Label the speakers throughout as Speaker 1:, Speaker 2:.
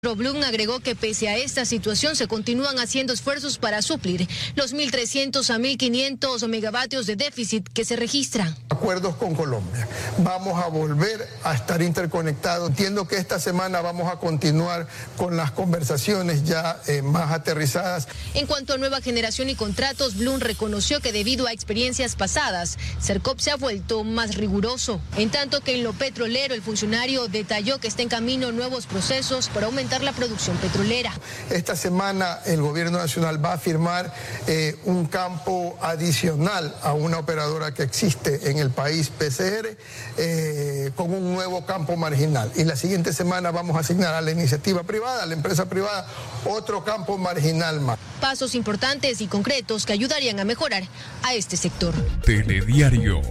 Speaker 1: Blum agregó que pese a esta situación se continúan haciendo esfuerzos para suplir los 1.300 a 1.500 megavatios de déficit que se registran.
Speaker 2: Acuerdos con Colombia. Vamos a volver a estar interconectados. Entiendo que esta semana vamos a continuar con las conversaciones ya más aterrizadas.
Speaker 1: En cuanto a nueva generación y contratos, Blum reconoció que debido a experiencias pasadas, Sercop se ha vuelto más riguroso. En tanto que en lo petrolero, el funcionario detalló que está en camino nuevos procesos para aumentar la producción petrolera.
Speaker 2: Esta semana el gobierno nacional va a firmar un campo adicional a una operadora que existe en el país, PCR, con un nuevo campo marginal. Y la siguiente semana vamos a asignar a la iniciativa privada, a la empresa privada, otro campo marginal más.
Speaker 1: Pasos importantes y concretos que ayudarían a mejorar a este sector.
Speaker 3: Telediario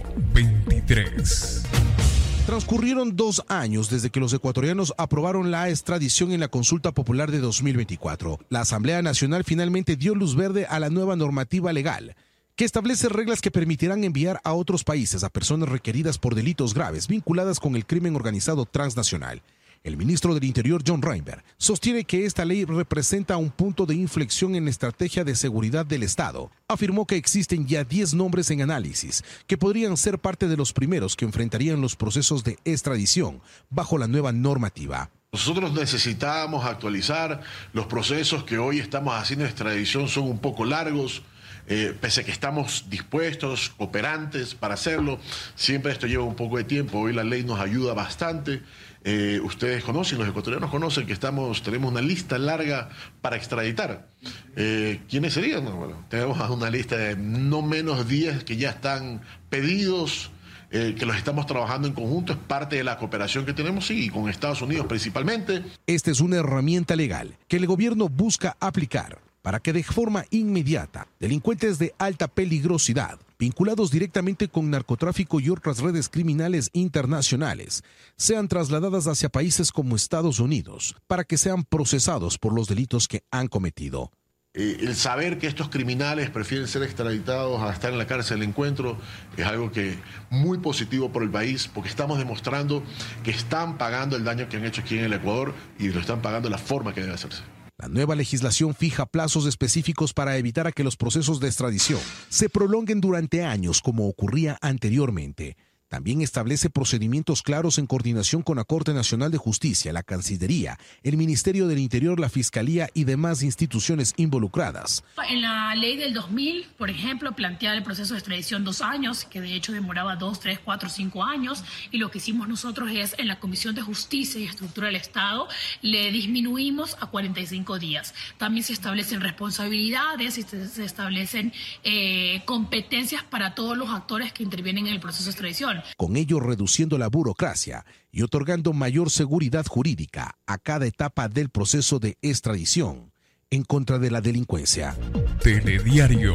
Speaker 3: 23.
Speaker 4: Transcurrieron 2 años desde que los ecuatorianos aprobaron la extradición en la consulta popular de 2024. La Asamblea Nacional finalmente dio luz verde a la nueva normativa legal, que establece reglas que permitirán enviar a otros países a personas requeridas por delitos graves vinculadas con el crimen organizado transnacional. El ministro del Interior, John Reinberg, sostiene que esta ley representa un punto de inflexión en la estrategia de seguridad del Estado. Afirmó que existen ya 10 nombres en análisis que podrían ser parte de los primeros que enfrentarían los procesos de extradición bajo la nueva normativa.
Speaker 5: Nosotros necesitábamos actualizar los procesos que hoy estamos haciendo de extradición, son un poco largos. Pese a que estamos dispuestos, operantes para hacerlo, siempre esto lleva un poco de tiempo. Hoy la ley nos ayuda bastante. Ustedes conocen, los ecuatorianos conocen que tenemos una lista larga para extraditar. ¿Quiénes serían? Bueno, tenemos una lista de no menos 10 que ya están pedidos, que los estamos trabajando en conjunto. Es parte de la cooperación que tenemos, sí, con Estados Unidos principalmente.
Speaker 4: Esta es una herramienta legal que el gobierno busca aplicar para que de forma inmediata delincuentes de alta peligrosidad, vinculados directamente con narcotráfico y otras redes criminales internacionales, sean trasladadas hacia países como Estados Unidos para que sean procesados por los delitos que han cometido.
Speaker 5: El saber que estos criminales prefieren ser extraditados a estar en la cárcel de encuentro es algo que muy positivo por el país, porque estamos demostrando que están pagando el daño que han hecho aquí en el Ecuador y lo están pagando de la forma que debe hacerse.
Speaker 4: La nueva legislación fija plazos específicos para evitar a que los procesos de extradición se prolonguen durante años como ocurría anteriormente. También establece procedimientos claros en coordinación con la Corte Nacional de Justicia, la Cancillería, el Ministerio del Interior, la Fiscalía y demás instituciones involucradas.
Speaker 6: En la ley del 2000, por ejemplo, planteaba el proceso de extradición 2 años, que de hecho demoraba 2, 3, 4, 5 años, y lo que hicimos nosotros es, en la Comisión de Justicia y Estructura del Estado, le disminuimos a 45 días. También se establecen responsabilidades y se establecen competencias para todos los actores que intervienen en el proceso de extradición.
Speaker 4: Con ello reduciendo la burocracia y otorgando mayor seguridad jurídica a cada etapa del proceso de extradición en contra de la delincuencia.
Speaker 3: Telediario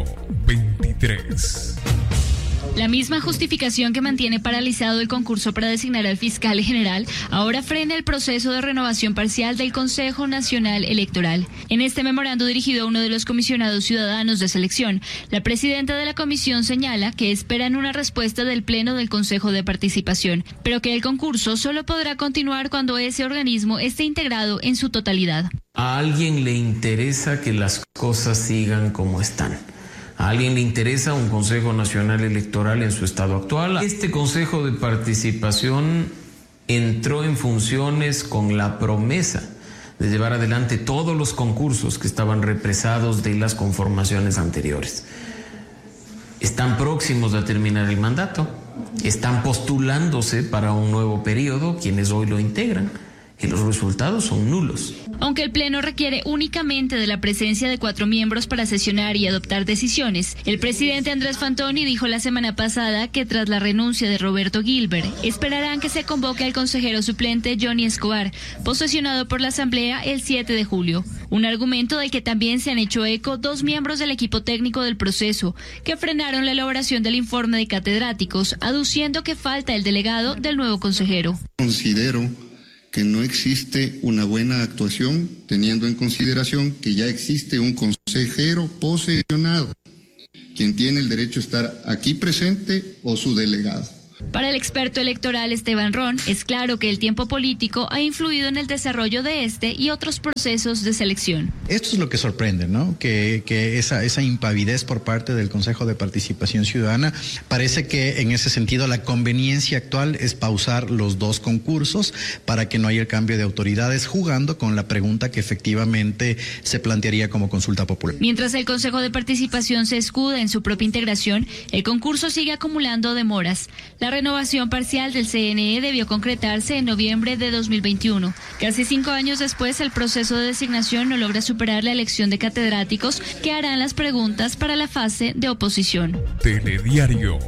Speaker 3: 23.
Speaker 7: La misma justificación que mantiene paralizado el concurso para designar al fiscal general ahora frena el proceso de renovación parcial del Consejo Nacional Electoral. En este memorando dirigido a uno de los comisionados ciudadanos de selección, la presidenta de la comisión señala que esperan una respuesta del Pleno del Consejo de Participación, pero que el concurso solo podrá continuar cuando ese organismo esté integrado en su totalidad.
Speaker 8: A alguien le interesa que las cosas sigan como están. ¿A alguien le interesa un Consejo Nacional Electoral en su estado actual? Este Consejo de Participación entró en funciones con la promesa de llevar adelante todos los concursos que estaban represados de las conformaciones anteriores. Están próximos a terminar el mandato, están postulándose para un nuevo periodo quienes hoy lo integran y los resultados son nulos.
Speaker 7: Aunque el Pleno requiere únicamente de la presencia de 4 miembros para sesionar y adoptar decisiones, el presidente Andrés Fantoni dijo la semana pasada que tras la renuncia de Roberto Gilbert, esperarán que se convoque al consejero suplente Johnny Escobar, posesionado por la Asamblea el 7 de julio. Un argumento del que también se han hecho eco 2 miembros del equipo técnico del proceso, que frenaron la elaboración del informe de catedráticos, aduciendo que falta el delegado del nuevo consejero.
Speaker 9: Considero que no existe una buena actuación teniendo en consideración que ya existe un consejero posesionado, quien tiene el derecho a estar aquí presente o su delegado.
Speaker 7: Para el experto electoral Esteban Ron, es claro que el tiempo político ha influido en el desarrollo de este y otros procesos de selección.
Speaker 10: Esto es lo que sorprende, ¿no? Que esa impavidez por parte del Consejo de Participación Ciudadana, parece que en ese sentido la conveniencia actual es pausar los dos concursos para que no haya el cambio de autoridades, jugando con la pregunta que efectivamente se plantearía como consulta popular.
Speaker 7: Mientras el Consejo de Participación se escuda en su propia integración, el concurso sigue acumulando demoras. La renovación parcial del CNE debió concretarse en noviembre de 2021. Casi 5 años después, el proceso de designación no logra superar la elección de catedráticos que harán las preguntas para la fase de oposición.
Speaker 3: Telediario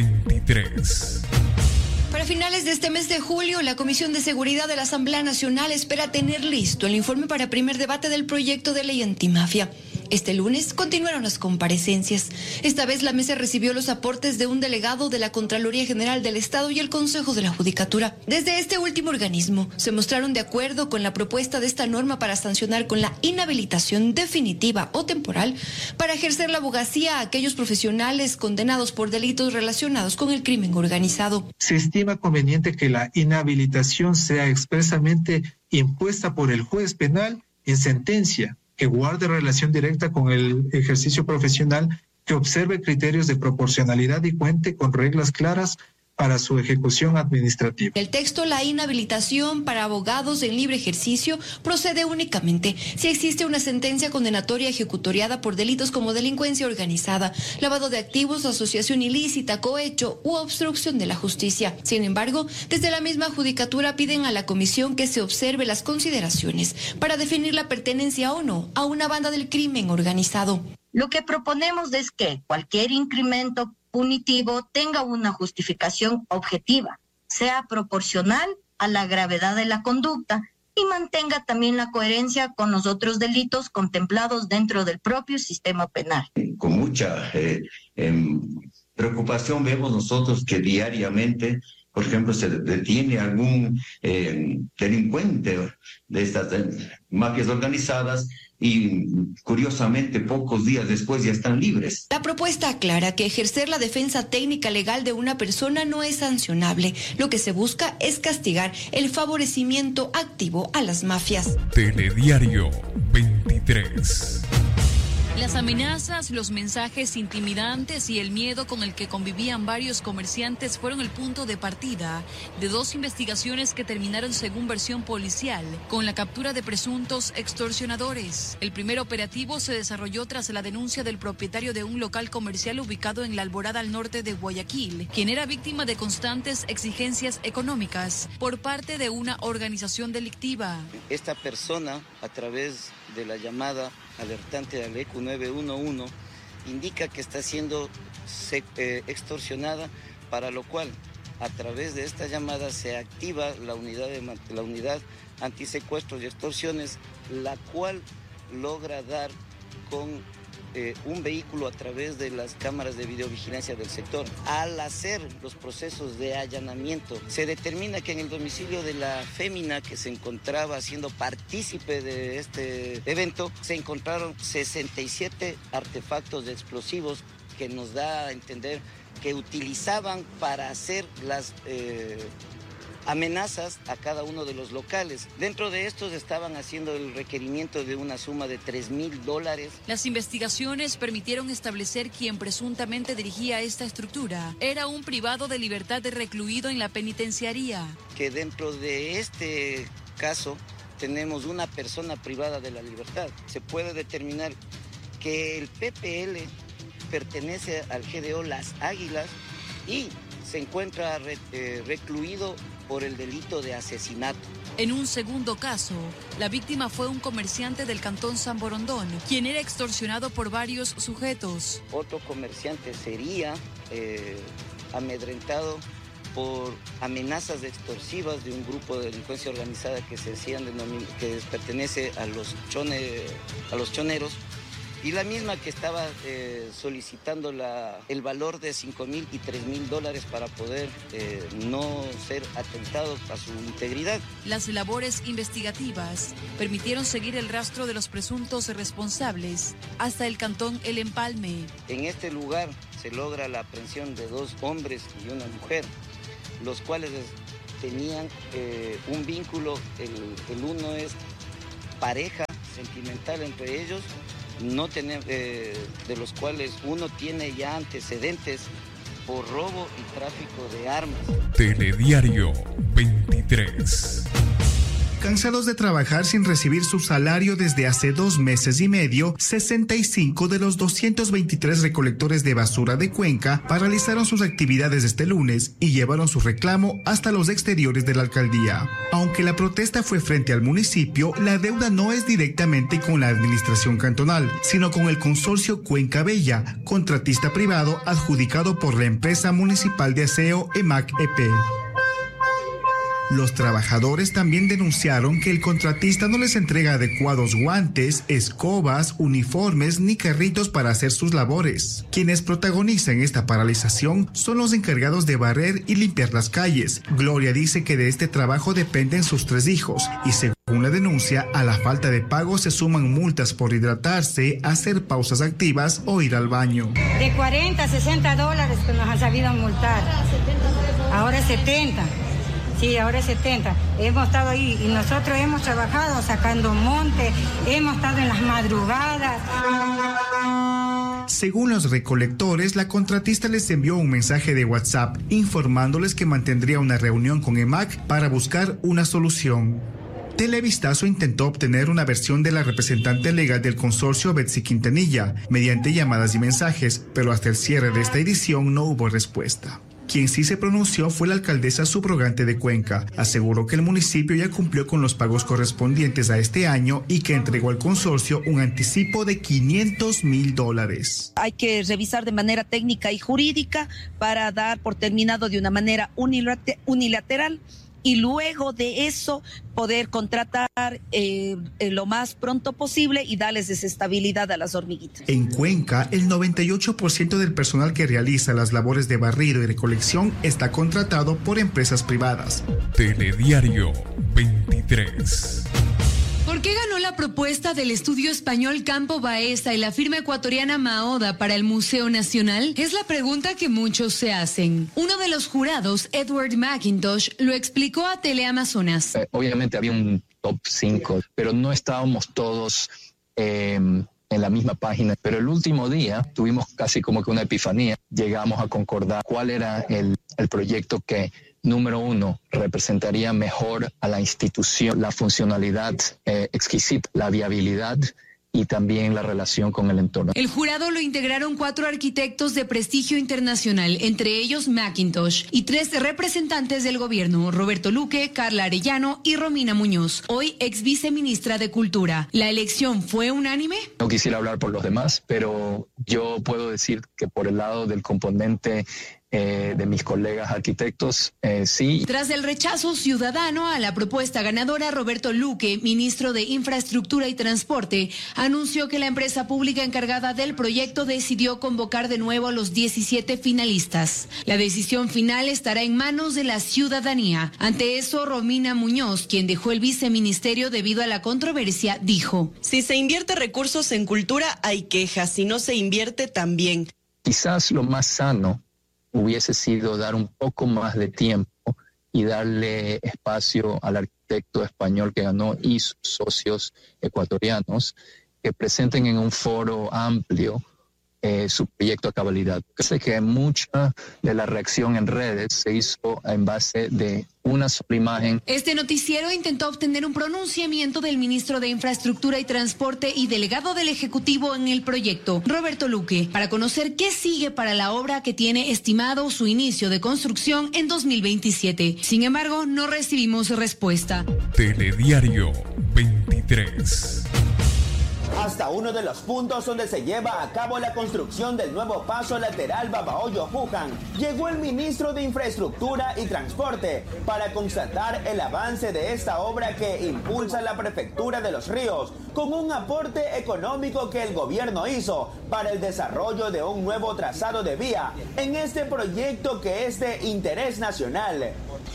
Speaker 3: 23.
Speaker 11: Para finales de este mes de julio, la Comisión de Seguridad de la Asamblea Nacional espera tener listo el informe para primer debate del proyecto de ley antimafia. Este lunes continuaron las comparecencias. Esta vez la mesa recibió los aportes de un delegado de la Contraloría General del Estado y el Consejo de la Judicatura. Desde este último organismo se mostraron de acuerdo con la propuesta de esta norma para sancionar con la inhabilitación definitiva o temporal para ejercer la abogacía a aquellos profesionales condenados por delitos relacionados con el crimen organizado.
Speaker 12: Se estima conveniente que la inhabilitación sea expresamente impuesta por el juez penal en sentencia, que guarde relación directa con el ejercicio profesional, que observe criterios de proporcionalidad y cuente con reglas claras para su ejecución administrativa.
Speaker 11: El texto, la inhabilitación para abogados en libre ejercicio procede únicamente si existe una sentencia condenatoria ejecutoriada por delitos como delincuencia organizada, lavado de activos, asociación ilícita, cohecho u obstrucción de la justicia. Sin embargo, desde la misma judicatura piden a la comisión que se observe las consideraciones para definir la pertenencia o no a una banda del crimen organizado.
Speaker 13: Lo que proponemos es que cualquier incremento punitivo tenga una justificación objetiva, sea proporcional a la gravedad de la conducta y mantenga también la coherencia con los otros delitos contemplados dentro del propio sistema penal.
Speaker 14: Con mucha preocupación vemos nosotros que diariamente, por ejemplo, se detiene algún delincuente de estas mafias organizadas y curiosamente pocos días después ya están libres.
Speaker 11: La propuesta aclara que ejercer la defensa técnica legal de una persona no es sancionable. Lo que se busca es castigar el favorecimiento activo a las mafias.
Speaker 3: Telediario 23.
Speaker 15: Las amenazas, los mensajes intimidantes y el miedo con el que convivían varios comerciantes fueron el punto de partida de 2 investigaciones que terminaron, según versión policial, con la captura de presuntos extorsionadores. El primer operativo se desarrolló tras la denuncia del propietario de un local comercial ubicado en La Alborada, al norte de Guayaquil, quien era víctima de constantes exigencias económicas por parte de una organización delictiva.
Speaker 16: Esta persona, a través de la llamada alertante al ECU 911, indica que está siendo extorsionada, para lo cual a través de esta llamada se activa la unidad antisecuestros y extorsiones, la cual logra dar con un vehículo a través de las cámaras de videovigilancia del sector. Al hacer los procesos de allanamiento, se determina que en el domicilio de la fémina que se encontraba siendo partícipe de este evento, se encontraron 67 artefactos de explosivos, que nos da a entender que utilizaban para hacer las amenazas a cada uno de los locales. Dentro de estos estaban haciendo el requerimiento de una suma de $3,000.
Speaker 15: Las investigaciones permitieron establecer quién presuntamente dirigía esta estructura. Era un privado de libertad recluido en la penitenciaría.
Speaker 16: Que dentro de este caso tenemos una persona privada de la libertad. Se puede determinar que el PPL pertenece al GDO Las Águilas y se encuentra recluido por el delito de asesinato.
Speaker 15: En un segundo caso, la víctima fue un comerciante del cantón San Borondón, quien era extorsionado por varios sujetos.
Speaker 16: Otro comerciante sería amedrentado por amenazas extorsivas de un grupo de delincuencia organizada que que pertenece a los choneros. Y la misma que estaba solicitando el valor de $5,000 y $3,000 para poder no ser atentado a su integridad.
Speaker 15: Las labores investigativas permitieron seguir el rastro de los presuntos responsables hasta el cantón El Empalme.
Speaker 16: En este lugar se logra la aprehensión de 2 hombres y una mujer. los cuales tenían un vínculo, el uno es pareja sentimental entre ellos, no tener, de los cuales uno tiene ya antecedentes por robo y tráfico de armas.
Speaker 3: Telediario 23.
Speaker 17: Cansados de trabajar sin recibir su salario desde hace 2 meses y medio, 65 de los 223 recolectores de basura de Cuenca paralizaron sus actividades este lunes y llevaron su reclamo hasta los exteriores de la alcaldía. Aunque la protesta fue frente al municipio, la deuda no es directamente con la administración cantonal, sino con el consorcio Cuenca Bella, contratista privado adjudicado por la empresa municipal de aseo EMAC-EP. Los trabajadores también denunciaron que el contratista no les entrega adecuados guantes, escobas, uniformes ni carritos para hacer sus labores. Quienes protagonizan esta paralización son los encargados de barrer y limpiar las calles. Gloria dice que de este trabajo dependen sus 3 hijos y según la denuncia, a la falta de pago se suman multas por hidratarse, hacer pausas activas o ir al baño.
Speaker 18: De 40 a 60 dólares que nos han sabido multar. Ahora es 70. Sí, ahora es 70. Hemos estado ahí y nosotros hemos trabajado sacando monte, hemos estado en las madrugadas.
Speaker 17: Según los recolectores, la contratista les envió un mensaje de WhatsApp informándoles que mantendría una reunión con EMAC para buscar una solución. Televistazo intentó obtener una versión de la representante legal del consorcio, Betsy Quintanilla, mediante llamadas y mensajes, pero hasta el cierre de esta edición no hubo respuesta. Quien sí se pronunció fue la alcaldesa subrogante de Cuenca. Aseguró que el municipio ya cumplió con los pagos correspondientes a este año y que entregó al consorcio un anticipo de $500,000.
Speaker 19: Hay que revisar de manera técnica y jurídica para dar por terminado de una manera unilateral y luego de eso poder contratar lo más pronto posible y darles desestabilidad a las hormiguitas.
Speaker 17: En Cuenca, el 98% del personal que realiza las labores de barrido y recolección está contratado por empresas privadas.
Speaker 3: Telediario 23.
Speaker 20: ¿Por qué ganó la propuesta del estudio español Campo Baeza y la firma ecuatoriana Maoda para el Museo Nacional? Es la pregunta que muchos se hacen. Uno de los jurados, Edward McIntosh, lo explicó a Teleamazonas.
Speaker 21: Obviamente había un top 5, pero no estábamos todos en la misma página. Pero el último día tuvimos casi como que una epifanía. Llegamos a concordar cuál era el proyecto que, número 1, representaría mejor a la institución, la funcionalidad exquisita, la viabilidad y también la relación con el entorno.
Speaker 20: El jurado lo integraron 4 arquitectos de prestigio internacional, entre ellos McIntosh, y 3 representantes del gobierno, Roberto Luque, Carla Arellano y Romina Muñoz, hoy ex viceministra de Cultura. ¿La elección fue unánime?
Speaker 21: No quisiera hablar por los demás, pero yo puedo decir que por el lado del componente de mis colegas arquitectos, sí.
Speaker 20: Tras el rechazo ciudadano a la propuesta ganadora, Roberto Luque, ministro de Infraestructura y Transporte, anunció que la empresa pública encargada del proyecto decidió convocar de nuevo a los 17 finalistas. La decisión final estará en manos de la ciudadanía. Ante eso, Romina Muñoz, quien dejó el viceministerio debido a la controversia, dijo:
Speaker 22: si se invierte recursos en cultura, hay quejas. Si no se invierte, también.
Speaker 21: Quizás lo más sano hubiese sido dar un poco más de tiempo y darle espacio al arquitecto español que ganó y sus socios ecuatorianos que presenten en un foro amplio su proyecto a cabalidad. Sé que mucha de la reacción en redes se hizo en base de una sola imagen.
Speaker 20: Este noticiero intentó obtener un pronunciamiento del ministro de Infraestructura y Transporte y delegado del Ejecutivo en el proyecto, Roberto Luque, para conocer qué sigue para la obra que tiene estimado su inicio de construcción en 2027. Sin embargo, no recibimos respuesta.
Speaker 3: Telediario 23.
Speaker 23: Hasta uno de los puntos donde se lleva a cabo la construcción del nuevo paso lateral Babahoyo-Juján, llegó el ministro de Infraestructura y Transporte para constatar el avance de esta obra que impulsa la Prefectura de Los Ríos, con un aporte económico que el gobierno hizo para el desarrollo de un nuevo trazado de vía en este proyecto que es de interés nacional.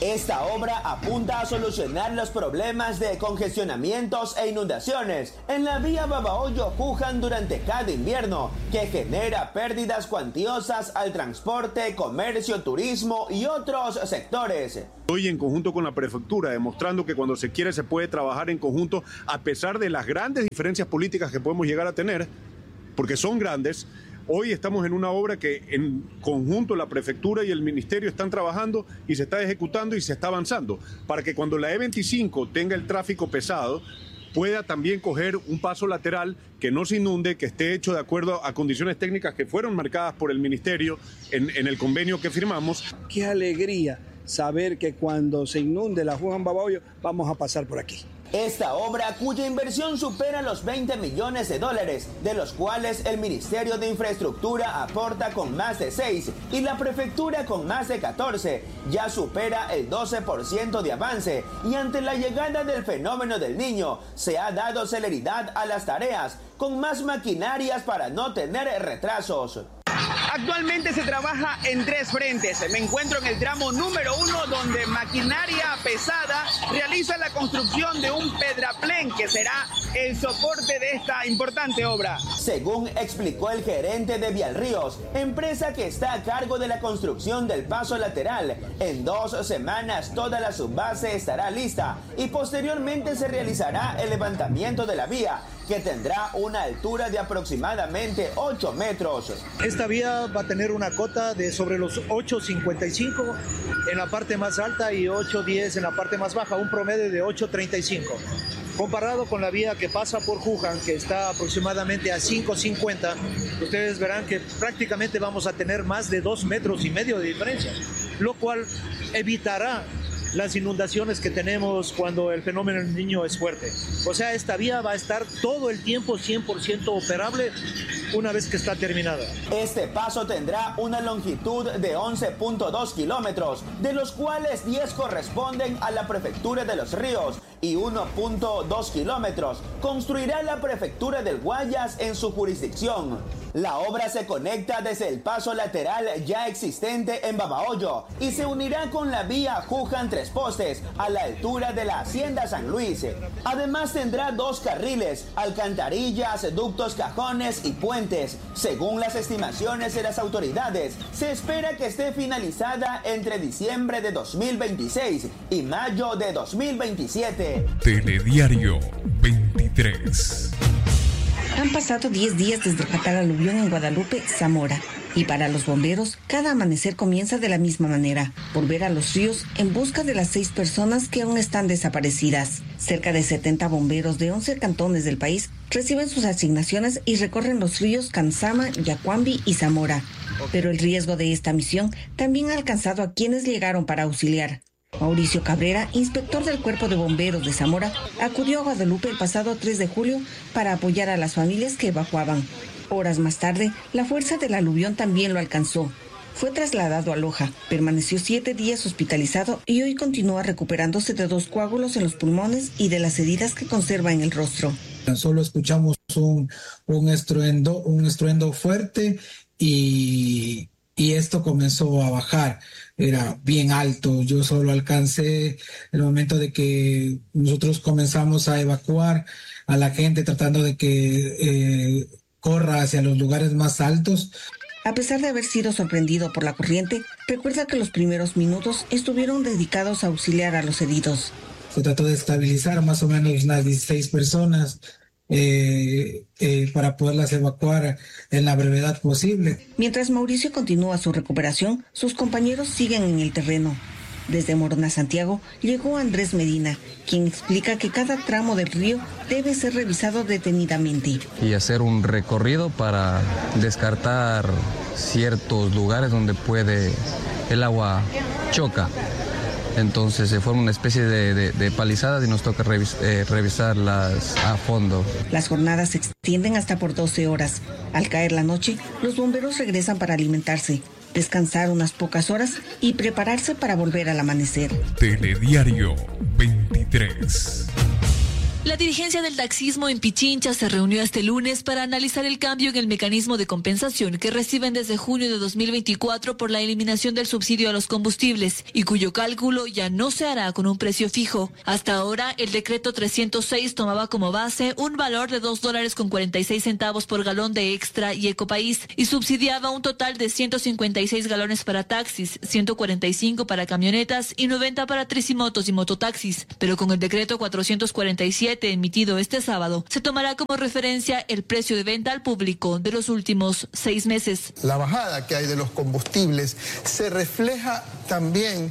Speaker 23: Esta obra apunta a solucionar los problemas de congestionamientos e inundaciones en la vía Babahoyo-Juján durante cada invierno, que genera pérdidas cuantiosas al transporte, comercio, turismo y otros sectores.
Speaker 1: Hoy en conjunto con la prefectura, demostrando que cuando se quiere se puede trabajar en conjunto a pesar de las grandes diferencias políticas que podemos llegar a tener, porque son grandes. Hoy estamos en una obra que en conjunto la prefectura y el ministerio están trabajando y se está ejecutando y se está avanzando para que cuando la E25 tenga el tráfico pesado pueda también coger un paso lateral que no se inunde, que esté hecho de acuerdo a condiciones técnicas que fueron marcadas por el ministerio en el convenio que firmamos.
Speaker 2: Qué alegría saber que cuando se inunde la Juján Babahoyo vamos a pasar por aquí.
Speaker 23: Esta obra, cuya inversión supera los $20 millones, de los cuales el Ministerio de Infraestructura aporta con más de 6 y la Prefectura con más de 14, ya supera el 12% de avance, y ante la llegada del fenómeno del Niño, se ha dado celeridad a las tareas, con más maquinarias para no tener retrasos.
Speaker 5: Actualmente se trabaja en 3 frentes. Me encuentro en el tramo número 1, donde maquinaria pesada realiza la construcción de un pedraplén que será el soporte de esta importante obra.
Speaker 23: Según explicó el gerente de Vialríos, empresa que está a cargo de la construcción del paso lateral, en 2 semanas toda la subbase estará lista y posteriormente se realizará el levantamiento de la vía, que tendrá una altura de aproximadamente 8 metros.
Speaker 24: Esta vía va a tener una cota de sobre los 8.55 en la parte más alta y 8.10 en la parte más baja, un promedio de 8.35. Comparado con la vía que pasa por Juján, que está aproximadamente a 5.50, ustedes verán que prácticamente vamos a tener más de 2,5 metros de diferencia, lo cual evitará las inundaciones que tenemos cuando el fenómeno del Niño es fuerte. O sea, esta vía va a estar todo el tiempo 100% operable una vez que está terminada.
Speaker 23: Este paso tendrá una longitud de 11.2 kilómetros, de los cuales 10 corresponden a la Prefectura de Los Ríos y 1.2 kilómetros construirá la Prefectura del Guayas en su jurisdicción. La obra se conecta desde el paso lateral ya existente en Babahoyo y se unirá con la vía Juján Tres Postes a la altura de la Hacienda San Luis. Además tendrá 2 carriles, alcantarillas, ductos, cajones y puentes. Según las estimaciones de las autoridades, se espera que esté finalizada entre diciembre de 2026 y mayo de 2027.
Speaker 3: Telediario 23.
Speaker 25: Han pasado 10 días desde el fatal aluvión en Guadalupe, Zamora. Y para los bomberos, cada amanecer comienza de la misma manera, volver a los ríos en busca de las 6 personas que aún están desaparecidas. Cerca de 70 bomberos de 11 cantones del país reciben sus asignaciones y recorren los ríos Canzama, Yacuambi y Zamora. Pero el riesgo de esta misión también ha alcanzado a quienes llegaron para auxiliar. Mauricio Cabrera, inspector del Cuerpo de Bomberos de Zamora, acudió a Guadalupe el pasado 3 de julio para apoyar a las familias que evacuaban. Horas más tarde, la fuerza del aluvión también lo alcanzó. Fue trasladado a Loja, permaneció 7 días hospitalizado y hoy continúa recuperándose de 2 coágulos en los pulmones y de las heridas que conserva en el rostro.
Speaker 26: Solo escuchamos un estruendo fuerte y esto comenzó a bajar. Era bien alto. Yo solo alcancé el momento de que nosotros comenzamos a evacuar a la gente tratando de que corra hacia los lugares más altos.
Speaker 25: A pesar de haber sido sorprendido por la corriente, recuerda que los primeros minutos estuvieron dedicados a auxiliar a los heridos.
Speaker 26: Se trató de estabilizar más o menos unas 16 personas para poderlas evacuar en la brevedad posible.
Speaker 25: Mientras Mauricio continúa su recuperación, sus compañeros siguen en el terreno. Desde Morona, Santiago, llegó Andrés Medina, quien explica que cada tramo del río debe ser revisado detenidamente.
Speaker 27: Y hacer un recorrido para descartar ciertos lugares donde el agua choca. Entonces se forma una especie de palizadas y nos toca revisarlas a fondo.
Speaker 25: Las jornadas se extienden hasta por 12 horas. Al caer la noche, los bomberos regresan para alimentarse, descansar unas pocas horas y prepararse para volver al amanecer.
Speaker 3: Telediario 23.
Speaker 15: La dirigencia del taxismo en Pichincha se reunió este lunes para analizar el cambio en el mecanismo de compensación que reciben desde junio de 2024 por la eliminación del subsidio a los combustibles y cuyo cálculo ya no se hará con un precio fijo. Hasta ahora, el decreto 306 tomaba como base un valor de $2.46 por galón de Extra y Ecopaís y subsidiaba un total de 156 galones para taxis, 145 para camionetas y 90 para tricimotos y mototaxis. Pero con el decreto 447 emitido este sábado, se tomará como referencia el precio de venta al público de los últimos 6 meses.
Speaker 4: La bajada que hay de los combustibles se refleja también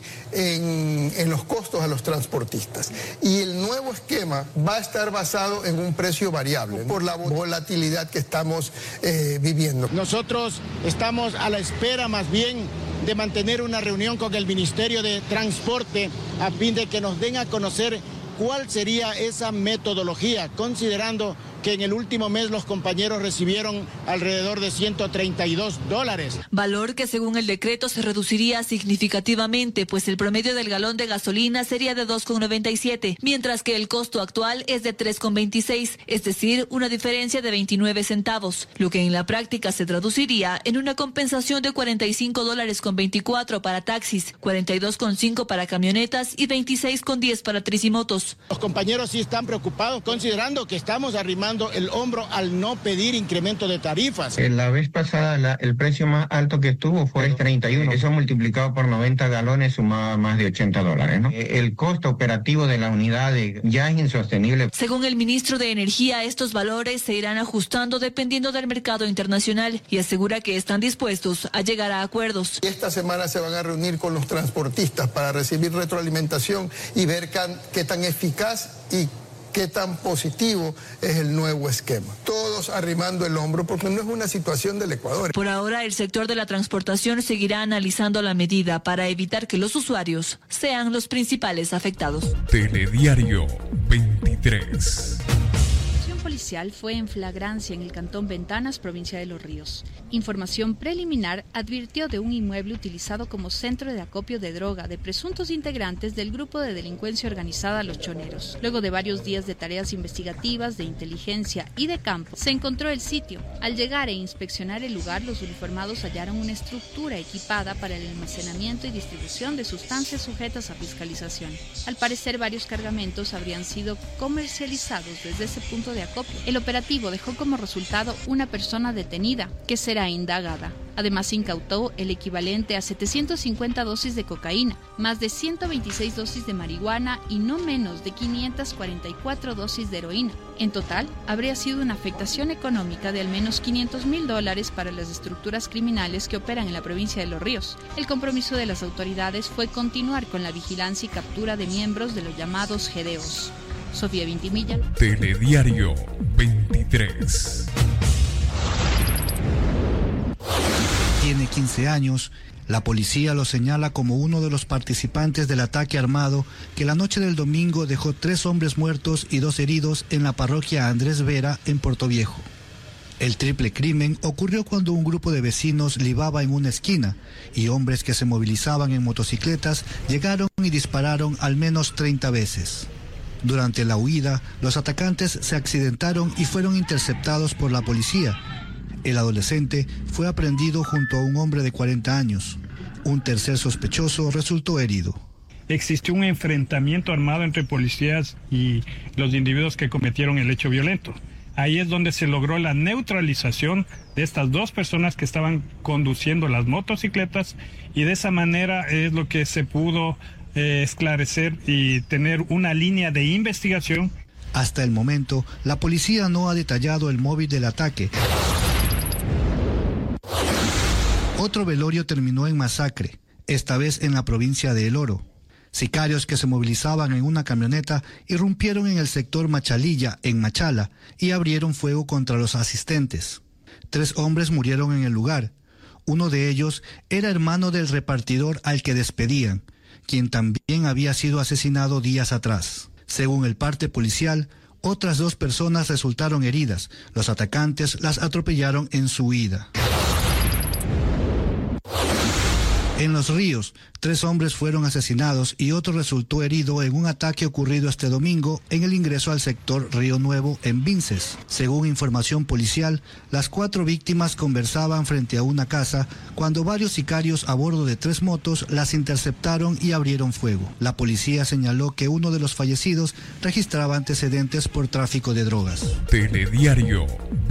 Speaker 4: en los costos a los transportistas. Y el nuevo esquema va a estar basado en un precio variable por la volatilidad que estamos viviendo.
Speaker 6: Nosotros estamos a la espera más bien de mantener una reunión con el Ministerio de Transporte a fin de que nos den a conocer cuál sería esa metodología, considerando que en el último mes los compañeros recibieron alrededor de $132.
Speaker 15: Valor que según el decreto se reduciría significativamente, pues el promedio del galón de gasolina sería de 2,97, mientras que el costo actual es de 3,26, es decir, una diferencia de 29 centavos, lo que en la práctica se traduciría en una compensación de $45.24 para taxis, 42,5 para camionetas y 26,10 para tricimotos.
Speaker 6: Los compañeros sí están preocupados, considerando que estamos arrimando el hombro al no pedir incremento de tarifas.
Speaker 7: La vez pasada el precio más alto que estuvo fue $31. Eso multiplicado por 90 galones sumaba más de $80, ¿no? El costo operativo de la unidad ya es insostenible.
Speaker 15: Según el ministro de Energía, estos valores se irán ajustando dependiendo del mercado internacional y asegura que están dispuestos a llegar a acuerdos.
Speaker 4: Esta semana se van a reunir con los transportistas para recibir retroalimentación y ver qué tan eficaz y qué tan positivo es el nuevo esquema. Todos arrimando el hombro porque no es una situación del Ecuador.
Speaker 15: Por ahora, el sector de la transportación seguirá analizando la medida para evitar que los usuarios sean los principales afectados.
Speaker 3: Telediario 23.
Speaker 8: Policial fue en flagrancia en el cantón Ventanas, provincia de Los Ríos. Información preliminar advirtió de un inmueble utilizado como centro de acopio de droga de presuntos integrantes del grupo de delincuencia organizada Los Choneros. Luego de varios días de tareas investigativas, de inteligencia y de campo, se encontró el sitio. Al llegar e inspeccionar el lugar, los uniformados hallaron una estructura equipada para el almacenamiento y distribución de sustancias sujetas a fiscalización. Al parecer, varios cargamentos habrían sido comercializados desde ese punto de acopio. El operativo dejó como resultado una persona detenida, que será indagada. Además, incautó el equivalente a 750 dosis de cocaína, más de 126 dosis de marihuana y no menos de 544 dosis de heroína. En total, habría sido una afectación económica de al menos $500,000 para las estructuras criminales que operan en la provincia de Los Ríos. El compromiso de las autoridades fue continuar con la vigilancia y captura de miembros de los llamados GDOs. Sofía Vintimilla.
Speaker 3: Telediario 23.
Speaker 9: Tiene 15 años. La policía lo señala como uno de los participantes del ataque armado que la noche del domingo dejó 3 hombres muertos y 2 heridos en la parroquia Andrés Vera en Portoviejo. El triple crimen ocurrió cuando un grupo de vecinos libaba en una esquina y hombres que se movilizaban en motocicletas llegaron y dispararon al menos 30 veces. Durante la huida, los atacantes se accidentaron y fueron interceptados por la policía. El adolescente fue aprehendido junto a un hombre de 40 años. Un tercer sospechoso resultó herido.
Speaker 10: Existió un enfrentamiento armado entre policías y los individuos que cometieron el hecho violento. Ahí es donde se logró la neutralización de estas 2 personas que estaban conduciendo las motocicletas y de esa manera es lo que se pudo esclarecer y tener una línea de investigación.
Speaker 9: Hasta el momento, la policía no ha detallado el móvil del ataque. Otro velorio terminó en masacre, esta vez en la provincia de El Oro. Sicarios que se movilizaban en una camioneta irrumpieron en el sector Machalilla, en Machala, y abrieron fuego contra los asistentes. 3 hombres murieron en el lugar. Uno de ellos era hermano del repartidor al que despedían, quien también había sido asesinado días atrás. Según el parte policial, otras 2 personas resultaron heridas. Los atacantes las atropellaron en su huida. En Los Ríos, 3 hombres fueron asesinados y otro resultó herido en un ataque ocurrido este domingo en el ingreso al sector Río Nuevo en Vinces. Según información policial, las 4 víctimas conversaban frente a una casa cuando varios sicarios a bordo de 3 motos las interceptaron y abrieron fuego. La policía señaló que uno de los fallecidos registraba antecedentes por tráfico de drogas.
Speaker 3: Telediario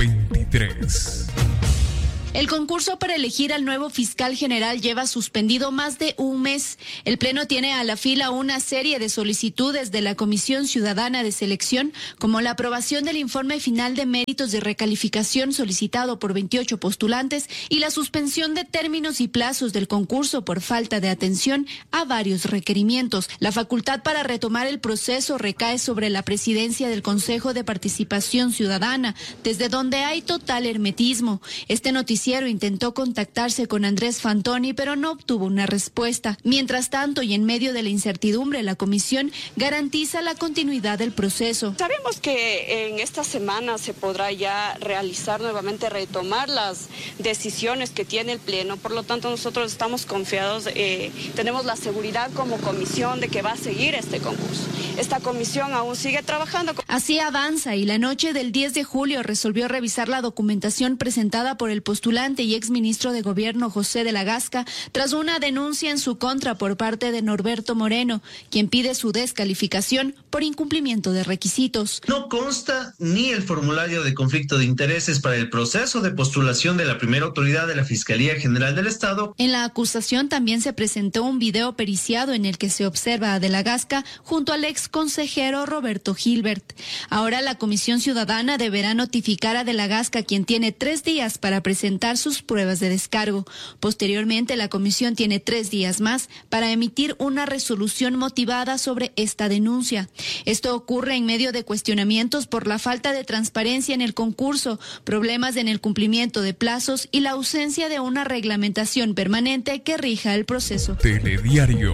Speaker 3: 23.
Speaker 20: El concurso para elegir al nuevo fiscal general lleva suspendido más de un mes. El Pleno tiene a la fila una serie de solicitudes de la Comisión Ciudadana de Selección, como la aprobación del informe final de méritos de recalificación solicitado por 28 postulantes y la suspensión de términos y plazos del concurso por falta de atención a varios requerimientos. La facultad para retomar el proceso recae sobre la presidencia del Consejo de Participación Ciudadana, desde donde hay total hermetismo. Este noticiero intentó contactarse con Andrés Fantoni, pero no obtuvo una respuesta. Mientras tanto, y en medio de la incertidumbre, la comisión garantiza la continuidad del proceso.
Speaker 11: Sabemos que en esta semana se podrá ya realizar nuevamente, retomar las decisiones que tiene el Pleno. Por lo tanto, nosotros estamos confiados, tenemos la seguridad como comisión de que va a seguir este concurso. Esta comisión aún sigue trabajando.
Speaker 20: Así avanza, y la noche del 10 de julio resolvió revisar la documentación presentada por el postulante y exministro de Gobierno José de la Gasca tras una denuncia en su contra por parte de Norberto Moreno, quien pide su descalificación por incumplimiento de requisitos.
Speaker 12: No consta ni el formulario de conflicto de intereses para el proceso de postulación de la primera autoridad de la Fiscalía General del Estado.
Speaker 20: En la acusación también se presentó un video periciado en el que se observa a de la Gasca junto al ex consejero Roberto Gilbert. Ahora la Comisión Ciudadana deberá notificar a de la Gasca, quien tiene 3 días para presentar sus pruebas de descargo. Posteriormente, la comisión tiene 3 días más para emitir una resolución motivada sobre esta denuncia. Esto ocurre en medio de cuestionamientos por la falta de transparencia en el concurso, problemas en el cumplimiento de plazos y la ausencia de una reglamentación permanente que rija el proceso.
Speaker 3: Telediario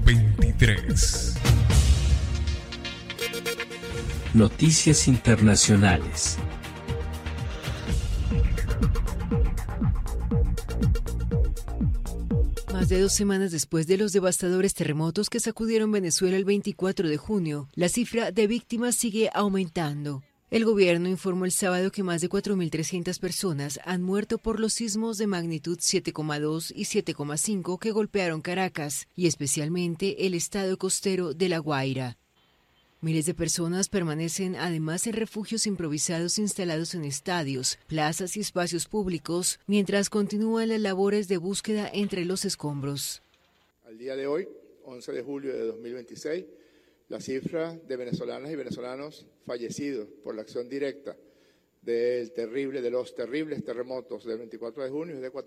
Speaker 3: 23.
Speaker 13: Noticias internacionales.
Speaker 14: Más de 2 semanas después de los devastadores terremotos que sacudieron Venezuela el 24 de junio, la cifra de víctimas sigue aumentando. El gobierno informó el sábado que más de 4.300 personas han muerto por los sismos de magnitud 7,2 y 7,5 que golpearon Caracas, y especialmente el estado costero de La Guaira. Miles de personas permanecen además en refugios improvisados instalados en estadios, plazas y espacios públicos, mientras continúan las labores de búsqueda entre los escombros.
Speaker 16: Al día de hoy, 11 de julio de 2026, la cifra de venezolanas y venezolanos fallecidos por la acción directa de los terribles terremotos del 24 de junio es de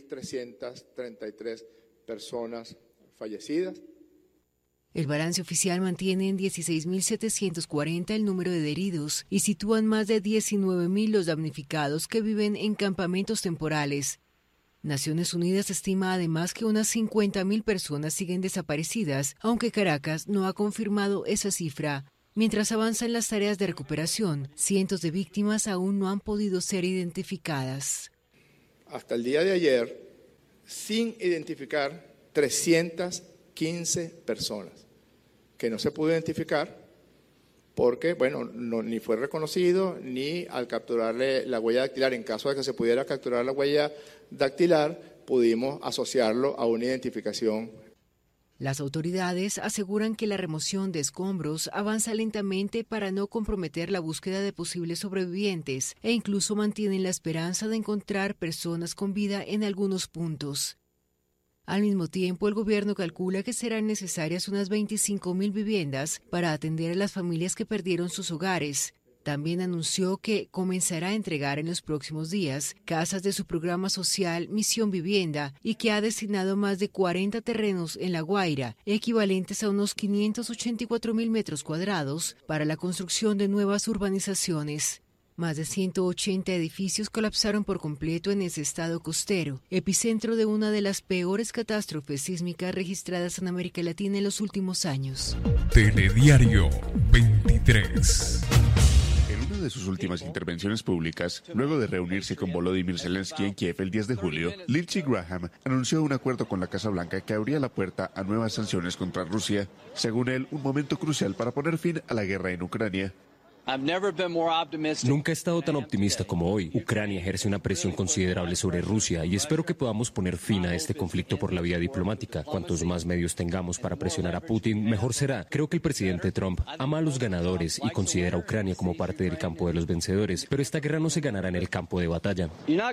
Speaker 16: 4.333 personas fallecidas.
Speaker 14: El balance oficial mantiene en 16.740 el número de heridos y sitúan más de 19.000 los damnificados que viven en campamentos temporales. Naciones Unidas estima además que unas 50.000 personas siguen desaparecidas, aunque Caracas no ha confirmado esa cifra. Mientras avanzan las tareas de recuperación, cientos de víctimas aún no han podido ser identificadas.
Speaker 16: Hasta el día de ayer, sin identificar, 315 personas que no se pudo identificar porque, ni fue reconocido ni al capturarle la huella dactilar. En caso de que se pudiera capturar la huella dactilar, pudimos asociarlo a una identificación.
Speaker 14: Las autoridades aseguran que la remoción de escombros avanza lentamente para no comprometer la búsqueda de posibles sobrevivientes e incluso mantienen la esperanza de encontrar personas con vida en algunos puntos. Al mismo tiempo, el gobierno calcula que serán necesarias unas 25.000 viviendas para atender a las familias que perdieron sus hogares. También anunció que comenzará a entregar en los próximos días casas de su programa social Misión Vivienda y que ha destinado más de 40 terrenos en La Guaira, equivalentes a unos 584.000 metros cuadrados, para la construcción de nuevas urbanizaciones. Más de 180 edificios colapsaron por completo en ese estado costero, epicentro de una de las peores catástrofes sísmicas registradas en América Latina en los últimos años.
Speaker 3: Telediario 23.
Speaker 18: En una
Speaker 1: de sus últimas intervenciones públicas, luego de reunirse con Volodymyr Zelensky en Kiev el 10 de julio, Lindsey Graham anunció un acuerdo con la Casa Blanca que abría la puerta a nuevas sanciones contra Rusia. Según él, un momento crucial para poner fin a la guerra en Ucrania.
Speaker 2: Nunca he estado tan optimista como hoy. Ucrania ejerce una presión considerable sobre Rusia y espero que podamos poner fin a este conflicto por la vía diplomática. Cuantos más medios tengamos para presionar a Putin, mejor será. Creo que el presidente Trump ama a los ganadores y considera a Ucrania como parte del campo de los vencedores, pero esta guerra no se ganará en el campo de batalla.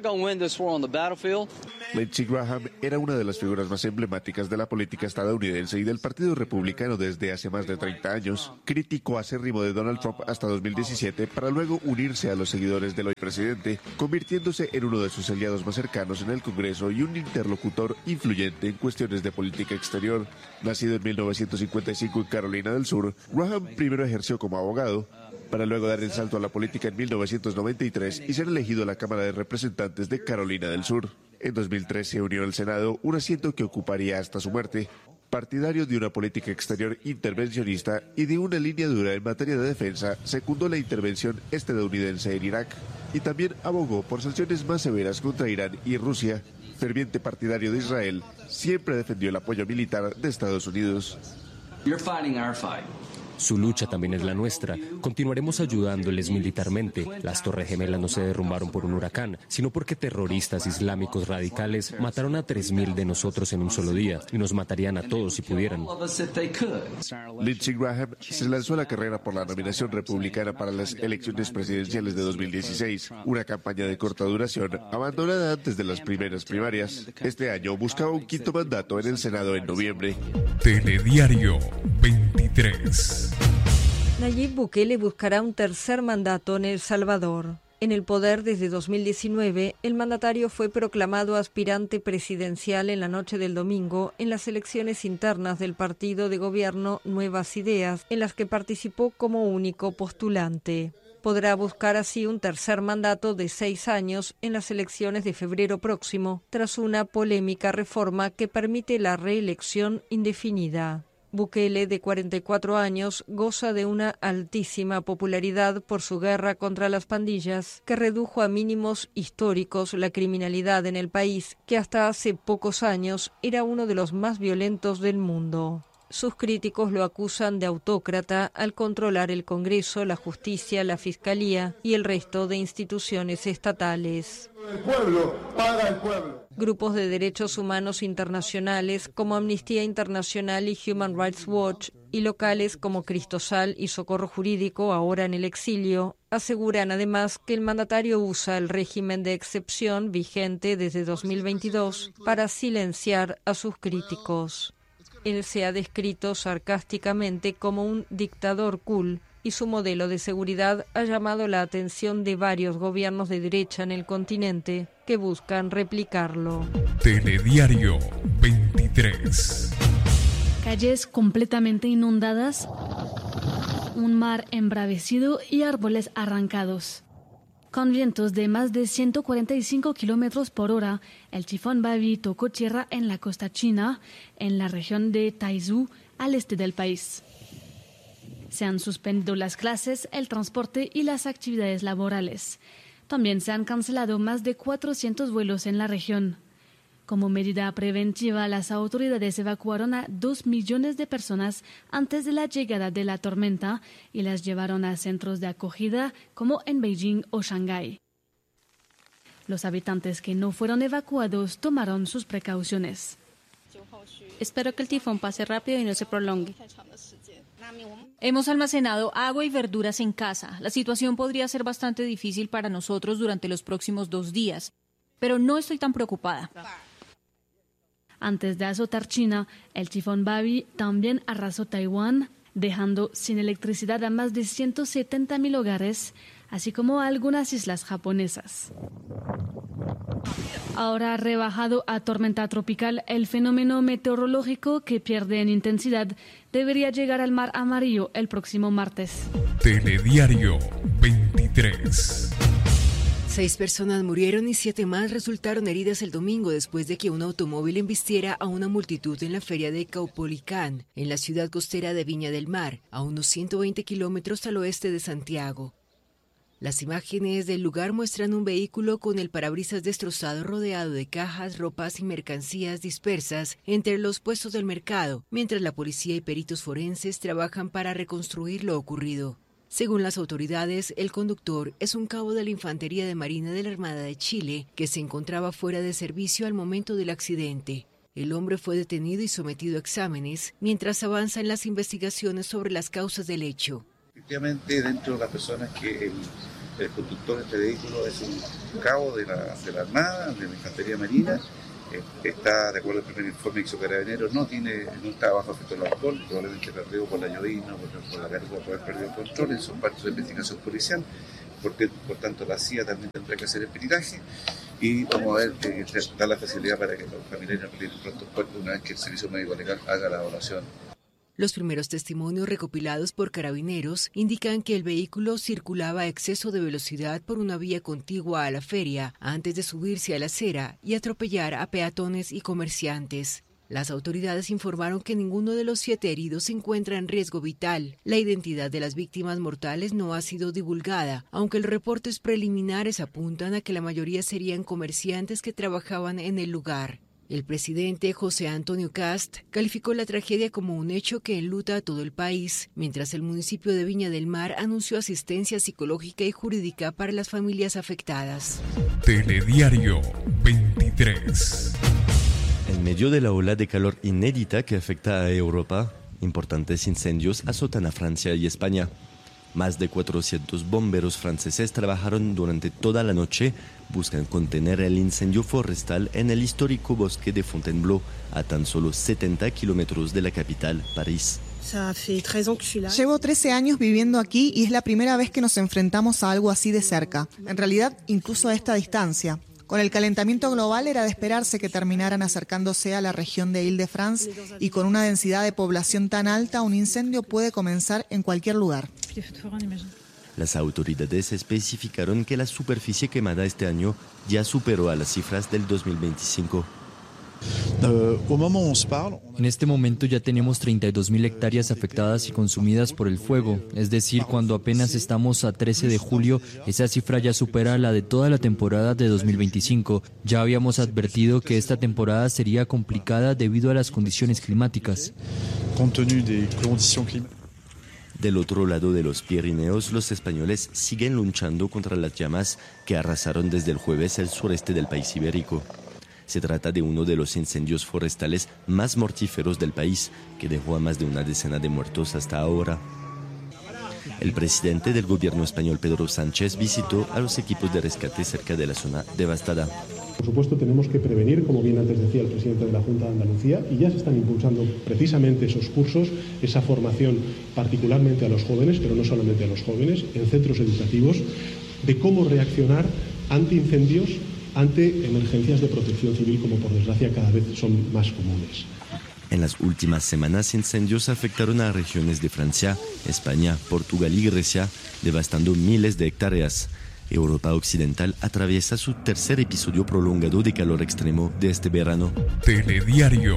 Speaker 1: Lindsey Graham era una de las figuras más emblemáticas de la política estadounidense y del Partido Republicano desde hace más de 30 años. Crítico acérrimo de Donald Trump hasta 2017 para luego unirse a los seguidores del hoy presidente, convirtiéndose en uno de sus aliados más cercanos en el Congreso y un interlocutor influyente en cuestiones de política exterior. Nacido en 1955 en Carolina del Sur, Graham primero ejerció como abogado, para luego dar el salto a la política en 1993 y ser elegido a la Cámara de Representantes de Carolina del Sur. En 2003 se unió al Senado, un asiento que ocuparía hasta su muerte. Partidario de una política exterior intervencionista y de una línea dura en materia de defensa, secundó la intervención estadounidense en Irak y también abogó por sanciones más severas contra Irán y Rusia. Ferviente partidario de Israel, siempre defendió el apoyo militar de Estados Unidos.
Speaker 2: Su lucha también es la nuestra. Continuaremos ayudándoles militarmente. Las Torres Gemelas no se derrumbaron por un huracán, sino porque terroristas islámicos radicales mataron a 3.000 de nosotros en un solo día y nos matarían a todos si pudieran.
Speaker 1: Lindsey Graham se lanzó a la carrera por la nominación republicana para las elecciones presidenciales de 2016, una campaña de corta duración abandonada antes de las primeras primarias. Este año buscaba un quinto mandato en el Senado en noviembre.
Speaker 3: Telediario 23.
Speaker 17: Nayib Bukele buscará un tercer mandato en El Salvador. En el poder desde 2019, el mandatario fue proclamado aspirante presidencial en la noche del domingo en las elecciones internas del partido de gobierno Nuevas Ideas, en las que participó como único postulante. Podrá buscar así un tercer mandato de 6 años en las elecciones de febrero próximo, tras una polémica reforma que permite la reelección indefinida. Bukele, de 44 años, goza de una altísima popularidad por su guerra contra las pandillas, que redujo a mínimos históricos la criminalidad en el país, que hasta hace pocos años era uno de los más violentos del mundo. Sus críticos lo acusan de autócrata al controlar el Congreso, la justicia, la Fiscalía y el resto de instituciones estatales.
Speaker 18: El pueblo, para el pueblo.
Speaker 17: Grupos de derechos humanos internacionales como Amnistía Internacional y Human Rights Watch y locales como Cristosal y Socorro Jurídico, ahora en el exilio, aseguran además que el mandatario usa el régimen de excepción vigente desde 2022 para silenciar a sus críticos. Él se ha descrito sarcásticamente como un dictador cool y su modelo de seguridad ha llamado la atención de varios gobiernos de derecha en el continente que buscan replicarlo.
Speaker 3: Telediario 23.
Speaker 19: Calles completamente inundadas, un mar embravecido y árboles arrancados. Con vientos de más de 145 kilómetros por hora, el tifón Babi tocó tierra en la costa china, en la región de Taizhou, al este del país. Se han suspendido las clases, el transporte y las actividades laborales. También se han cancelado más de 400 vuelos en la región. Como medida preventiva, las autoridades evacuaron a 2 millones de personas antes de la llegada de la tormenta y las llevaron a centros de acogida como en Beijing o Shanghái. Los habitantes que no fueron evacuados tomaron sus precauciones.
Speaker 21: Espero que el tifón pase rápido y no se prolongue.
Speaker 22: Hemos almacenado agua y verduras en casa. La situación podría ser bastante difícil para nosotros durante los próximos 2 días, pero no estoy tan preocupada.
Speaker 19: Antes de azotar China, el tifón Babi también arrasó Taiwán, dejando sin electricidad a más de 170.000 hogares, así como a algunas islas japonesas. Ahora ha rebajado a tormenta tropical, el fenómeno meteorológico que pierde en intensidad debería llegar al Mar Amarillo el próximo martes.
Speaker 3: Telediario 23.
Speaker 14: 6 personas murieron y 7 más resultaron heridas el domingo después de que un automóvil embistiera a una multitud en la feria de Caupolicán, en la ciudad costera de Viña del Mar, a unos 120 kilómetros al oeste de Santiago. Las imágenes del lugar muestran un vehículo con el parabrisas destrozado rodeado de cajas, ropas y mercancías dispersas entre los puestos del mercado, mientras la policía y peritos forenses trabajan para reconstruir lo ocurrido. Según las autoridades, el conductor es un cabo de la Infantería de Marina de la Armada de Chile que se encontraba fuera de servicio al momento del accidente. El hombre fue detenido y sometido a exámenes mientras avanzan las investigaciones sobre las causas del hecho.
Speaker 5: Efectivamente, dentro de las personas que el conductor de este vehículo es un cabo de la Armada, de la Infantería Marina, está, de acuerdo al primer informe de Carabineros, no está bajo efecto del alcohol, probablemente perdido por la llovina, por la carga por haber perdido el control, son parte de la investigación policial, por tanto la CIA también tendrá que hacer el peritaje y vamos a ver, dar la facilidad para que los familiares retiren pronto el cuerpo una vez que el servicio médico legal haga la evaluación.
Speaker 14: Los primeros testimonios recopilados por Carabineros indican que el vehículo circulaba a exceso de velocidad por una vía contigua a la feria antes de subirse a la acera y atropellar a peatones y comerciantes. Las autoridades informaron que ninguno de los 7 heridos se encuentra en riesgo vital. La identidad de las víctimas mortales no ha sido divulgada, aunque los reportes preliminares apuntan a que la mayoría serían comerciantes que trabajaban en el lugar. El presidente José Antonio Kast calificó la tragedia como un hecho que enluta a todo el país, mientras el municipio de Viña del Mar anunció asistencia psicológica y jurídica para las familias afectadas.
Speaker 3: Telediario 23.
Speaker 6: En medio de la ola de calor inédita que afecta a Europa, importantes incendios azotan a Francia y España. Más de 400 bomberos franceses trabajaron durante toda la noche, buscan contener el incendio forestal en el histórico bosque de Fontainebleau, a tan solo 70 kilómetros de la capital, París.
Speaker 23: Llevo 13 años viviendo aquí y es la primera vez que nos enfrentamos a algo así de cerca. En realidad, incluso a esta distancia. Con el calentamiento global era de esperarse que terminaran acercándose a la región de Île-de-France y con una densidad de población tan alta, un incendio puede comenzar en cualquier lugar.
Speaker 6: Las autoridades especificaron que la superficie quemada este año ya superó a las cifras del 2025.
Speaker 24: En este momento ya tenemos 32.000 hectáreas afectadas y consumidas por el fuego, es decir, cuando apenas estamos a 13 de julio, esa cifra ya supera la de toda la temporada de 2025. Ya habíamos advertido que esta temporada sería complicada debido a las condiciones climáticas.
Speaker 6: Del otro lado de los Pirineos, los españoles siguen luchando contra las llamas que arrasaron desde el jueves el sureste del país ibérico. Se trata de uno de los incendios forestales más mortíferos del país, que dejó a más de una decena de muertos hasta ahora. El presidente del gobierno español, Pedro Sánchez, visitó a los equipos de rescate cerca de la zona devastada.
Speaker 25: Por supuesto, tenemos que prevenir, como bien antes decía el presidente de la Junta de Andalucía, y ya se están impulsando precisamente esos cursos, esa formación particularmente a los jóvenes, pero no solamente a los jóvenes, en centros educativos, de cómo reaccionar ante incendios, ante emergencias de protección civil, como por desgracia cada vez son más comunes.
Speaker 6: En las últimas semanas, incendios afectaron a regiones de Francia, España, Portugal y Grecia, devastando miles de hectáreas. Europa Occidental atraviesa su tercer episodio prolongado de calor extremo de este verano.
Speaker 3: Telediario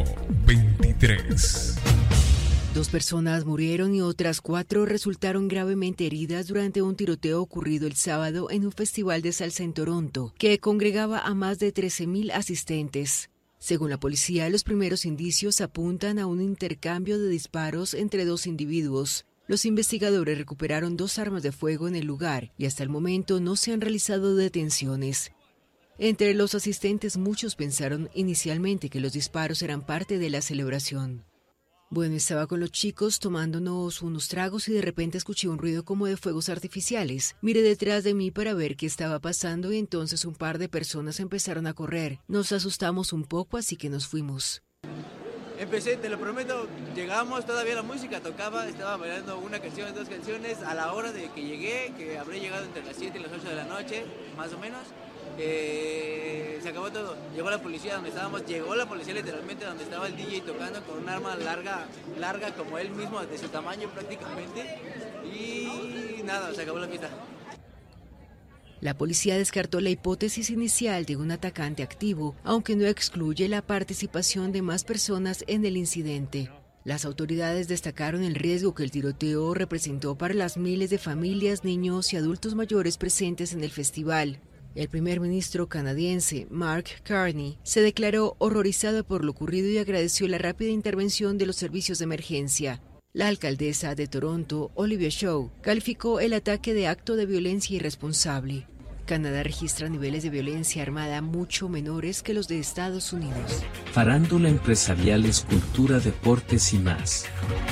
Speaker 3: 23.
Speaker 14: 2 personas murieron y otras 4 resultaron gravemente heridas durante un tiroteo ocurrido el sábado en un festival de salsa en Toronto, que congregaba a más de 13.000 asistentes. Según la policía, los primeros indicios apuntan a un intercambio de disparos entre 2 individuos. Los investigadores recuperaron 2 armas de fuego en el lugar y hasta el momento no se han realizado detenciones. Entre los asistentes, muchos pensaron inicialmente que los disparos eran parte de la celebración. Bueno, estaba con los chicos tomándonos unos tragos y de repente escuché un ruido como de fuegos artificiales. Miré detrás de mí para ver qué estaba pasando y entonces un par de personas empezaron a correr. Nos asustamos un poco, así que nos fuimos.
Speaker 26: Empecé, te lo prometo, llegamos, todavía la música tocaba, estaba bailando una canción, 2 canciones, a la hora de que llegué, que habré llegado entre las 7 y las 8 de la noche, más o menos, se acabó todo. Llegó la policía donde estábamos, llegó la policía literalmente donde estaba el DJ tocando con un arma larga como él mismo, de su tamaño prácticamente, y nada, se acabó la fiesta.
Speaker 14: La policía descartó la hipótesis inicial de un atacante activo, aunque no excluye la participación de más personas en el incidente. Las autoridades destacaron el riesgo que el tiroteo representó para las miles de familias, niños y adultos mayores presentes en el festival. El primer ministro canadiense, Mark Carney, se declaró horrorizado por lo ocurrido y agradeció la rápida intervención de los servicios de emergencia. La alcaldesa de Toronto, Olivia Chow, calificó el ataque de acto de violencia irresponsable. Canadá registra niveles de violencia armada mucho menores que los de Estados Unidos.
Speaker 13: Farándula, empresariales, cultura, deportes y más.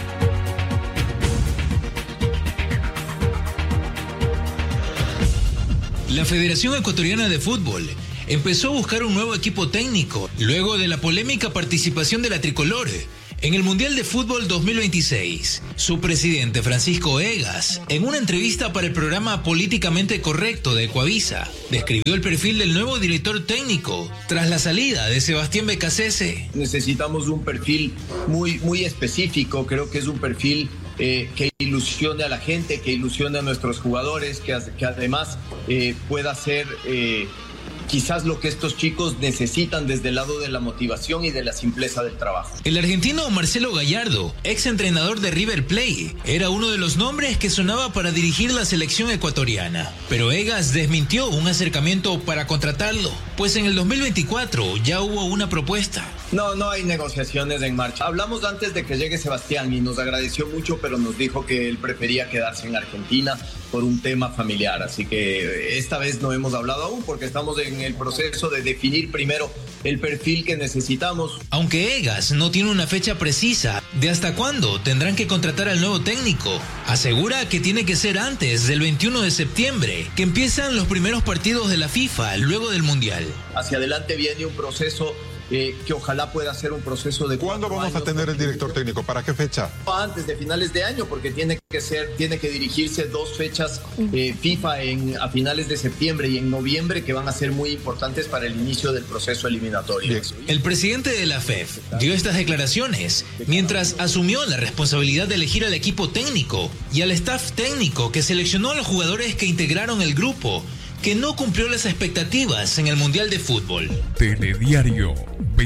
Speaker 4: La Federación Ecuatoriana de Fútbol empezó a buscar un nuevo equipo técnico luego de la polémica participación de la tricolor en el Mundial de Fútbol 2026. Su presidente, Francisco Egas, en una entrevista para el programa Políticamente Correcto de Ecuavisa, describió el perfil del nuevo director técnico tras la salida de Sebastián Becasese.
Speaker 7: Necesitamos un perfil muy específico. Creo que es un perfil que ilusione a la gente, que ilusione a nuestros jugadores, que además pueda ser quizás lo que estos chicos necesitan desde el lado de la motivación y de la simpleza del trabajo.
Speaker 4: El argentino Marcelo Gallardo, ex entrenador de River Plate, era uno de los nombres que sonaba para dirigir la selección ecuatoriana. Pero Egas desmintió un acercamiento para contratarlo, pues en el 2024 ya hubo una propuesta.
Speaker 7: No hay negociaciones en marcha. Hablamos antes de que llegue Sebastián y nos agradeció mucho, pero nos dijo que él prefería quedarse en Argentina por un tema familiar. Así que esta vez no hemos hablado aún porque estamos en el proceso de definir primero el perfil que necesitamos.
Speaker 4: Aunque Egas no tiene una fecha precisa de hasta cuándo tendrán que contratar al nuevo técnico, asegura que tiene que ser antes del 21 de septiembre, que empiezan los primeros partidos de la FIFA luego del Mundial.
Speaker 7: Hacia adelante viene un proceso que ojalá pueda ser un proceso de...
Speaker 8: ¿Cuándo vamos a tener el director técnico? ¿Para qué fecha?
Speaker 7: Antes de finales de año, porque tiene que dirigirse 2 fechas FIFA a finales de septiembre y en noviembre, que van a ser muy importantes para el inicio del proceso eliminatorio.
Speaker 4: Bien. El presidente de la FEF dio estas declaraciones mientras asumió la responsabilidad de elegir al equipo técnico y al staff técnico que seleccionó a los jugadores que integraron el grupo, que no cumplió las expectativas en el Mundial de Fútbol.
Speaker 3: Telediario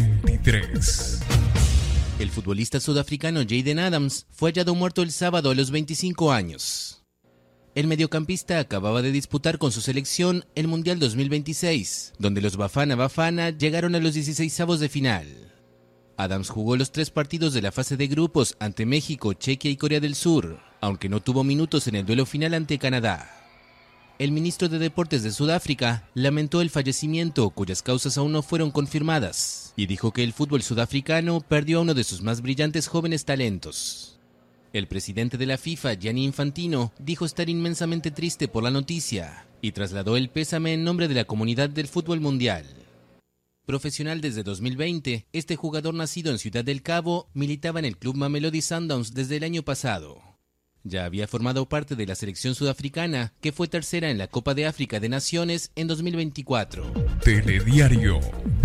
Speaker 3: 23.
Speaker 6: El futbolista sudafricano Jayden Adams fue hallado muerto el sábado a los 25 años. El mediocampista acababa de disputar con su selección el Mundial 2026, donde los Bafana Bafana llegaron a los 16avos de final. Adams jugó los 3 partidos de la fase de grupos ante México, Chequia y Corea del Sur, aunque no tuvo minutos en el duelo final ante Canadá. El ministro de Deportes de Sudáfrica lamentó el fallecimiento, cuyas causas aún no fueron confirmadas, y dijo que el fútbol sudafricano perdió a uno de sus más brillantes jóvenes talentos. El presidente de la FIFA, Gianni Infantino, dijo estar inmensamente triste por la noticia y trasladó el pésame en nombre de la comunidad del fútbol mundial. Profesional desde 2020, este jugador nacido en Ciudad del Cabo militaba en el club Mamelodi Sundowns desde el año pasado. Ya había formado parte de la selección sudafricana, que fue tercera en la Copa de África de Naciones en 2024.
Speaker 3: Telediario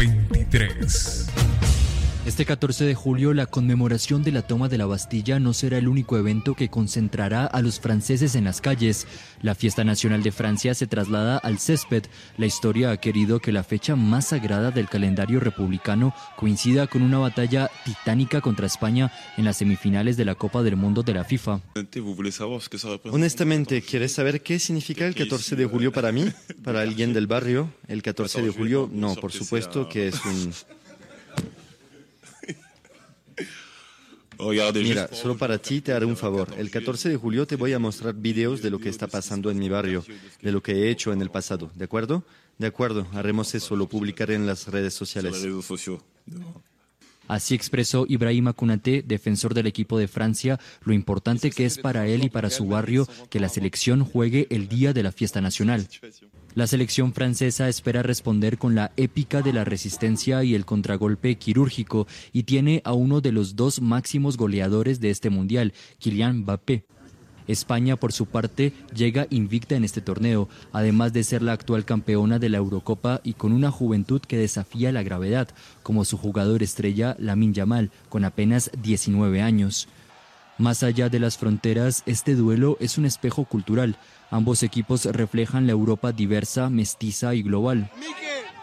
Speaker 3: 23.
Speaker 24: Este 14 de julio, la conmemoración de la toma de la Bastilla no será el único evento que concentrará a los franceses en las calles. La fiesta nacional de Francia se traslada al césped. La historia ha querido que la fecha más sagrada del calendario republicano coincida con una batalla titánica contra España en las semifinales de la Copa del Mundo de la FIFA.
Speaker 6: Honestamente, ¿quieres saber qué significa el 14 de julio para mí? ¿Para alguien del barrio? El 14 de julio, no, por supuesto que es un... Mira, solo para ti te haré un favor. El 14 de julio te voy a mostrar videos de lo que está pasando en mi barrio, de lo que he hecho en el pasado, ¿de acuerdo? De acuerdo, haremos eso, lo publicaré en las redes sociales.
Speaker 24: Así expresó Ibrahima Konaté, defensor del equipo de Francia, lo importante que es para él y para su barrio que la selección juegue el día de la fiesta nacional. La selección francesa espera responder con la épica de la resistencia y el contragolpe quirúrgico y tiene a uno de los 2 máximos goleadores de este mundial, Kylian Mbappé. España, por su parte, llega invicta en este torneo, además de ser la actual campeona de la Eurocopa y con una juventud que desafía la gravedad, como su jugador estrella Lamine Yamal, con apenas 19 años. Más allá de las fronteras, este duelo es un espejo cultural. Ambos equipos reflejan la Europa diversa, mestiza y global.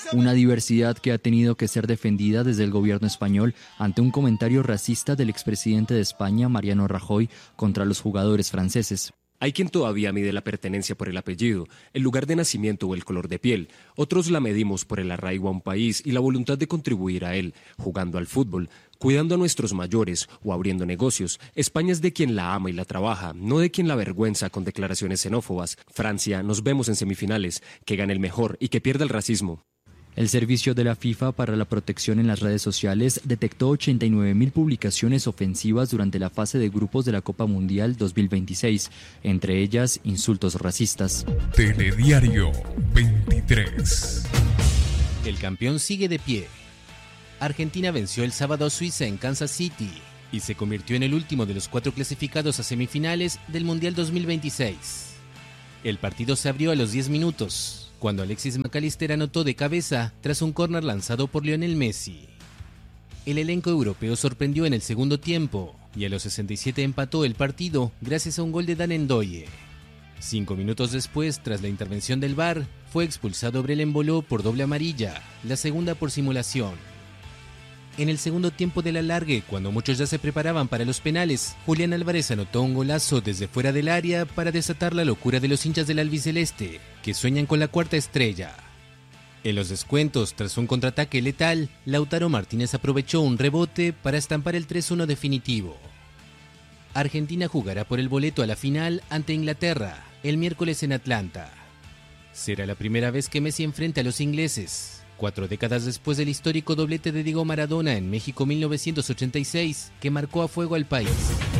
Speaker 24: una diversidad que ha tenido que ser defendida desde el gobierno español ante un comentario racista del expresidente de España, Mariano Rajoy, contra los jugadores franceses.
Speaker 2: Hay quien todavía mide la pertenencia por el apellido, el lugar de nacimiento o el color de piel. Otros la medimos por el arraigo a un país y la voluntad de contribuir a él, jugando al fútbol, cuidando a nuestros mayores o abriendo negocios. España es de quien la ama y la trabaja, no de quien la avergüenza con declaraciones xenófobas. Francia, nos vemos en semifinales, que gane el mejor y que pierda el racismo.
Speaker 24: El Servicio de la FIFA para la Protección en las Redes Sociales detectó 89.000 publicaciones ofensivas durante la fase de grupos de la Copa Mundial 2026, entre ellas insultos racistas.
Speaker 3: Telediario 23.
Speaker 9: El campeón sigue de pie. Argentina venció el sábado a Suiza en Kansas City y se convirtió en el último de los 4 clasificados a semifinales del Mundial 2026. El partido se abrió a los 10 minutos. Cuando Alexis McAllister anotó de cabeza tras un córner lanzado por Lionel Messi. El elenco europeo sorprendió en el segundo tiempo y a los 67 empató el partido gracias a un gol de Dan Ndoye. 5 minutos después, tras la intervención del VAR, fue expulsado Brel Embolo por doble amarilla, la segunda por simulación. En el segundo tiempo del alargue, cuando muchos ya se preparaban para los penales, Julián Álvarez anotó un golazo desde fuera del área para desatar la locura de los hinchas del albiceleste, que sueñan con la 4ª estrella. En los descuentos, tras un contraataque letal, Lautaro Martínez aprovechó un rebote para estampar el 3-1 definitivo. Argentina jugará por el boleto a la final ante Inglaterra, el miércoles en Atlanta. Será la primera vez que Messi enfrente a los ingleses. 4 décadas después del histórico doblete de Diego Maradona en México 1986, que marcó a fuego al país.